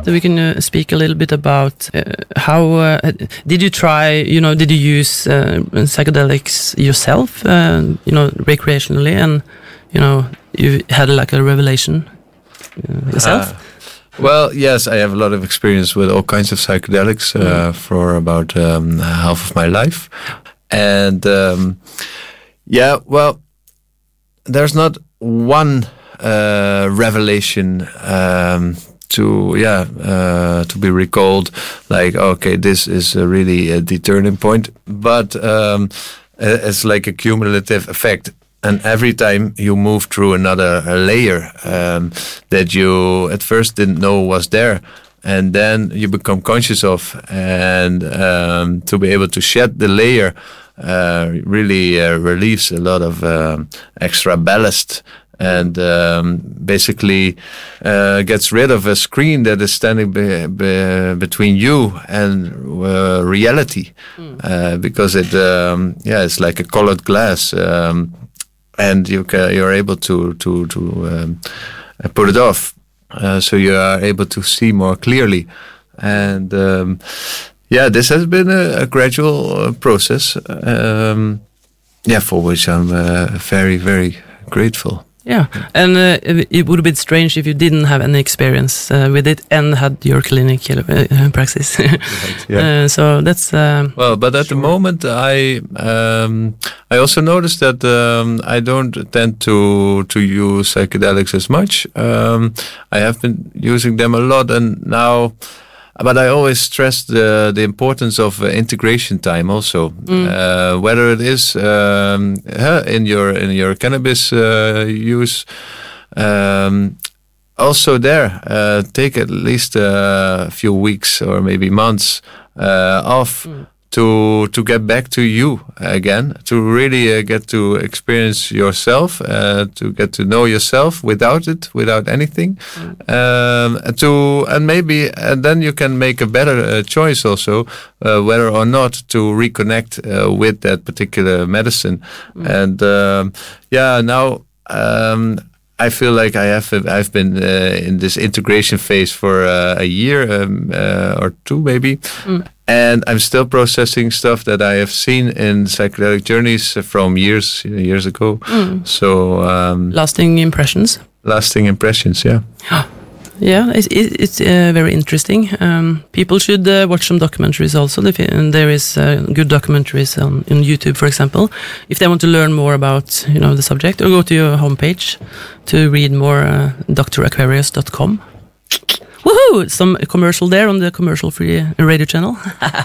So we can speak a little bit about how did you try? Did you use psychedelics yourself? Recreationally, and you had like a revelation yourself. Well, yes, I have a lot of experience with all kinds of psychedelics for about half of my life, and there's not one revelation to be recalled, like, okay, this is really the turning point, but it's like a cumulative effect. And every time you move through another layer that you at first didn't know was there, and then you become conscious of, and to be able to shed the layer really relieves a lot of extra ballast, and basically gets rid of a screen that is standing between you and reality, because it's like a colored glass. And you're able to put it off, so you are able to see more clearly. And this has been a gradual process, for which I'm very, very grateful. Yeah, and it would have been strange if you didn't have any experience with it and had your clinical praxis. Right, yeah. So that's but at the moment, I also noticed that I don't tend to use psychedelics as much. I have been using them a lot, and now. But I always stress the importance of integration time also, whether it is in your cannabis use. Also there, take at least a few weeks or maybe months off to get back to you again, to really get to experience yourself, to get to know yourself without anything, and then you can make a better choice also, whether or not to reconnect with that particular medicine. And now. I feel like I've been in this integration phase for a year or two maybe, and I'm still processing stuff that I have seen in psychedelic journeys from years ago. So lasting impressions. Lasting impressions, yeah. Yeah, it's very interesting. People should watch some documentaries also. There is good documentaries on YouTube, for example, if they want to learn more about the subject, or go to your homepage to read more. draquarius.com. Woohoo! Some commercial there on the commercial-free radio channel.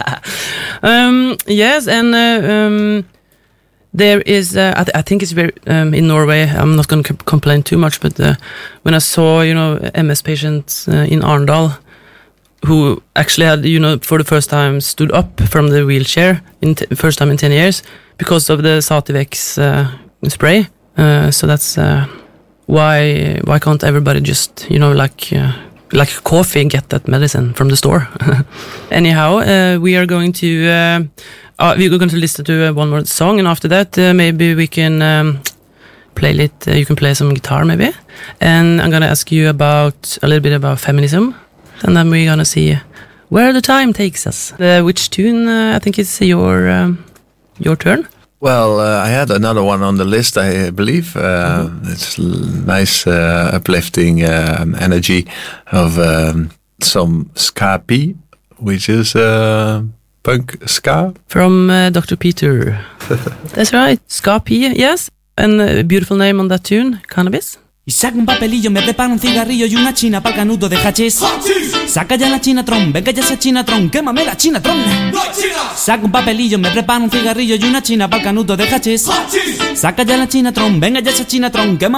Yes, and there is, I think it's very, in Norway, I'm not going to complain too much, but when I saw, MS patients in Arendal who actually had, for the first time stood up from the wheelchair, first time in 10 years, because of the Sativex spray. So that's why can't everybody just, like coffee, get that medicine from the store? Anyhow, we are going to... we're going to listen to one more song, and after that, maybe we can play it. You can play some guitar, maybe. And I'm going to ask you a little bit about feminism, and then we're going to see where the time takes us. Which tune? I think it's your turn. Well, I had another one on the list, I believe. It's nice, uplifting energy of some ska P, which is... punk ska from Dr. Peter. That's right, ska P, yes, and a beautiful name on that tune, Cannabis. Y saca un papelillo, me prepara un cigarrillo y una china pa'l canudo de hachís. Saca ya la chinatron, venga ya esa chinatron, quémame la chinatron. Saca un papelillo, me prepara un cigarrillo y una china pa'l canudo de hachís. Saca ya la chinatron, venga ya esa chinatron, quémame